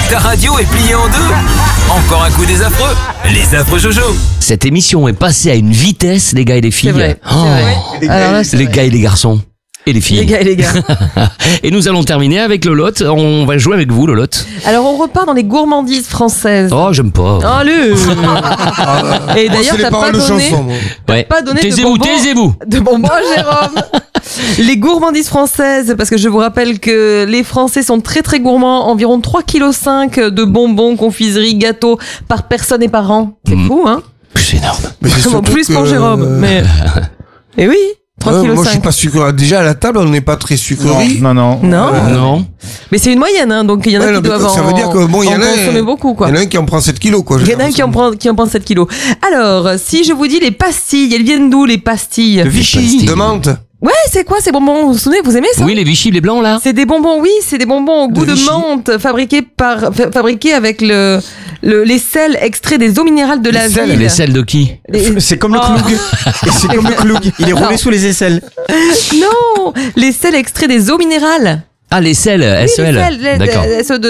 Ta radio est pliée en deux. Encore un coup des affreux. Les affreux Jojo. Cette émission est passée à une vitesse, les gars et les filles. C'est vrai. Oh. Alors là, c'est Les vrai. gars et les garçons. Et les filles. Les gars et les gars. Et nous allons terminer avec Lolotte. On va jouer avec vous, Lolotte. Alors on repart dans les gourmandises françaises. Oh, j'aime pas. Allez. Et d'ailleurs, c'est les t'as pas paroles de donné, chansons, moi. Ouais. pas donné de Taisez-vous, bonbons. taisez-vous. De bonbons à Jérôme. Les gourmandises françaises, parce que je vous rappelle que les Français sont très très gourmands, environ 3,5 kg de bonbons, confiseries, gâteaux par personne et par an. C'est fou, hein? C'est énorme. Mais c'est Vraiment surtout plus pour que- Jérôme. Mais... Et oui, 3,5 kg. Moi, je suis pas sucré. Déjà, à la table, on n'est pas très sucrerie. Non. Non, Non. mais c'est une moyenne, hein, donc il y en a Ouais, qui non, mais doivent ça veut dire que, bon, il y en a- consommer beaucoup, quoi. Il y en a un qui en prend 7 kilos, quoi. Il y en a un qui en prend 7 kilos. Alors, si je vous dis les pastilles, elles viennent d'où les pastilles? Vichy. De menthe. Ouais, c'est quoi ces bonbons? Vous vous souvenez, vous aimez ça? Oui, les Vichy, les blancs, là. C'est des bonbons, oui, c'est des bonbons au goût de Vichy. menthe, fabriqués avec les sels extraits des eaux minérales de la Les sels, ville. Les sels de qui? C'est comme le Oh. cloug. Et c'est comme le cloug. Il est roulé sous les aisselles. Non, les sels extraits des eaux minérales. Ah, les sels, Oui, SEL. les sels, D'accord.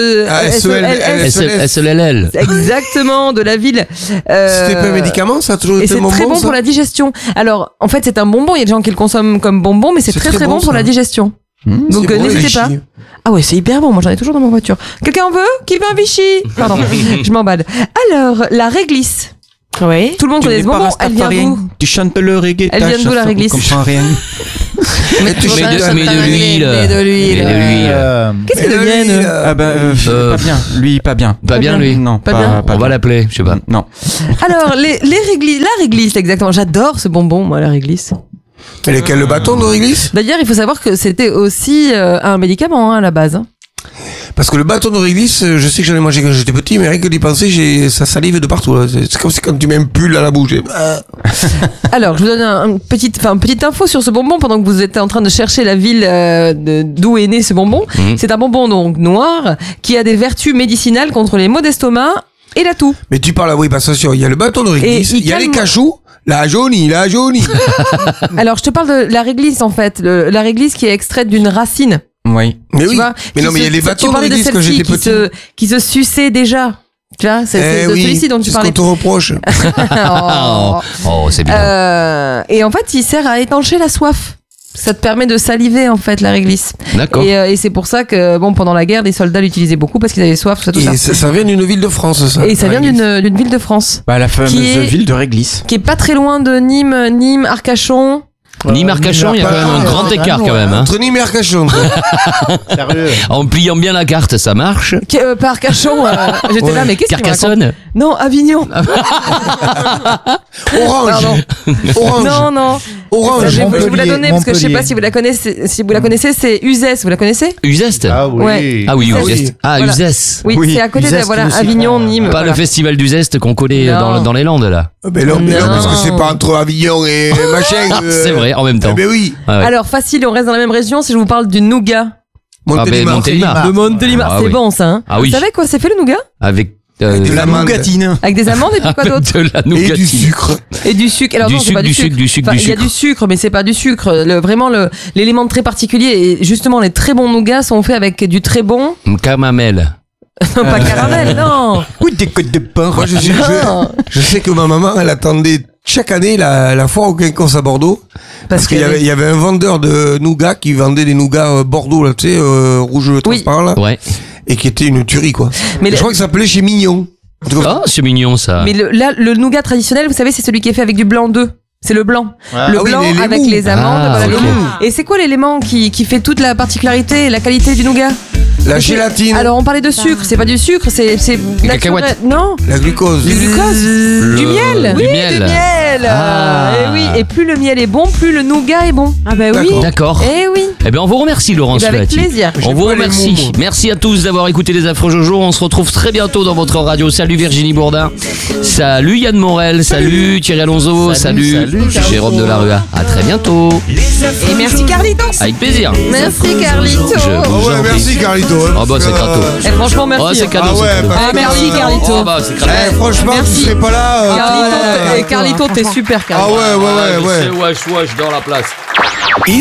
SELL. Exactement, de la ville. C'était pas un médicament, ça a toujours Et été c'est un bonbon, très bon ça pour la digestion. Alors, en fait, c'est un bonbon. Il y a des gens qui le consomment comme bonbon, mais c'est très très bon pour ça. la digestion. Donc, C'est bon, n'hésitez Vichy. pas. Ah ouais, c'est hyper bon. Moi, j'en ai toujours dans ma voiture. Quelqu'un en veut? Qui veut un Vichy? Pardon, je m'emballe. Alors, la réglisse. Oui. Tout le monde Tu connaît n'es ce pas bonbon. Elle vient rastafarien. d'où? Tu chantes le reggae. Elle vient d'où, la réglisse? Je comprends rien. Mais tu Mais chantes de un- l'huile. Mais de l'huile. Mais de l'huile. Qu'est-ce qu'ils deviennent? Ah bah, pas bien. Lui, pas bien. Pas bien, lui. Non, Pas bien. On va l'appeler, je sais pas. Non. Alors, les réglisses, la réglisse, exactement. J'adore ce bonbon, moi, la réglisse. Mais lequel, le bâton de réglisse? D'ailleurs, il faut savoir que c'était aussi un médicament, hein, à la base. hein. Parce que le bâton de réglisse, je sais que j'en ai mangé quand j'étais petit, mais rien que d'y penser, ça salive de partout, là. C'est comme si quand tu mets un pull à la bouche. Alors, je vous donne une petite info sur ce bonbon pendant que vous êtes en train de chercher la ville d'où est né ce bonbon. C'est un bonbon donc noir qui a des vertus médicinales contre les maux d'estomac et la toux. Mais tu parles, oui, parce que il y a le bâton de réglisse, Et il il y a les calme- cachous, la jaunie. Alors, je te parle de la réglisse en fait, la réglisse qui est extraite d'une racine. Oui. Mais Tu oui. vois, Mais qui non, mais il y a se- les tu bâtons de parlais de réglisse quand celle-ci j'étais petit. qui se suçait déjà. Tu vois, c'est de oui, celui-ci dont tu c'est ce parlais. qu'on te reproche. Oh. Oh, c'est bien. Et en fait, il sert à étancher la soif. Ça te permet de saliver en fait la réglisse. D'accord. Et c'est pour ça que bon pendant la guerre, les soldats l'utilisaient beaucoup parce qu'ils avaient soif, tout ça, tout ça. Et ça vient d'une ville de France, ça. Et ça la vient réglisse. d'une ville de France Bah, la fameuse Qui est- ville de Réglisse. qui est pas très loin de Nîmes, Arcachon. Nîmes, Arcachon, il y a quand même un grand écart quand même. Hein. Entre Nîmes et Arcachon. Sérieux. En pliant bien la carte, ça marche. Pas Arcachon. J'étais là, mais qu'est-ce qu'il me raconte? Carcassonne. Non, Avignon. Orange. Pardon. Orange. Non. Orange. Je vais vous la donner parce que je sais Montpellier. pas si vous la connaissez. Si vous la connaissez, c'est Uzès. Vous la connaissez? Uzès. Ah oui. Ouais. Ah oui, Ah Uzès. oui. Ah, Voilà. Uzès. Oui, Oui, c'est à côté de Uzès, voilà aussi. Avignon, Nîmes. Pas voilà. le festival d'Uzès qu'on connaît Non. dans les Landes, là. Mais non, Non. parce que c'est pas entre Avignon et machin. C'est vrai, en même temps. Eh ben oui. Ah ouais. Alors facile, on reste dans la même région. Si je vous parle du nougat. Montélimar. Montélimar. De Montélimar, Ah c'est oui. bon ça. Hein. Ah oui. Vous savez quoi c'est fait le nougat? Avec De La l'amande. nougatine. Avec des amandes et puis quoi d'autre? de la Et nougatine. du sucre. Et du sucre. Alors Du non, c'est sucre, pas du du sucre, sucre. du sucre, Enfin, du il y a sucre. du sucre, mais c'est pas du sucre. Vraiment l'élément très particulier. Et justement, les très bons nougats sont faits avec du très bon. Camamel. Non, pas caramel, non. Ou des côtes de porc. Moi, Non. je sais que ma maman, elle attendait chaque année la foire au quinconce à Bordeaux. Parce qu'il y avait un vendeur de nougats qui vendait des nougats Bordeaux, là, tu sais, rouge transparent, là. Ouais. Et qui était une tuerie, quoi. Mais Je crois que ça s'appelait chez Mignon. En tout cas, Oh, c'est mignon, ça. Mais le nougat traditionnel, vous savez, c'est celui qui est fait avec du blanc d'œuf. C'est le blanc. Le Ah oui, blanc les avec mous. les amandes. Ah, voilà, ok. le mou. Et c'est quoi l'élément qui fait toute la particularité et la qualité du nougat? la C'est- gélatine, Alors on parlait de sucre, c'est pas du sucre, c'est naturel. cacahuètes. Non, la glucose. du glucose, du miel. Du Oui, miel. du miel. Ah. Et oui, et plus le miel est bon, plus le nougat est bon. Ah bah oui. D'accord. Eh oui. Eh bien, on vous remercie, Laurence Eh ben, avec Fulati. plaisir. On vous pas les remercie. mots, moi. Merci à tous d'avoir écouté les Affreux Jojo. On se retrouve très bientôt dans votre radio. Salut Virginie Bourdin. Salut Yann Morel. Salut Thierry Alonso. Salut Jérôme Delarue. À très bientôt. Et merci Carlitos. Avec plaisir. Merci Carlitos. Je Ah vous ouais, en merci prie. Carlito. hein, Oh bah parce c'est que, cadeau. Eh, franchement merci. Oh, c'est cadeau. Ah ouais, c'est cadeau. bah, Ah merci Carlitos. Oh bah c'est cadeau. franchement, Merci. tu serais pas là. Carlitos, Carlitos, t'es super Ah Carlitos. ouais. Wesh, wesh, dans la place.